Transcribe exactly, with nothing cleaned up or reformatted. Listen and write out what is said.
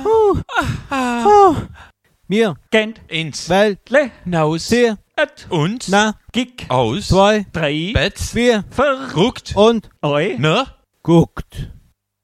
Uh, uh, wir, Gent, Ins. Welt, Le, Naus. Tier, Et, Und. Na, Gig, Aus. zwei, Drei, Bett. vier Ver, Guckt. und Eu, Ne? guckt.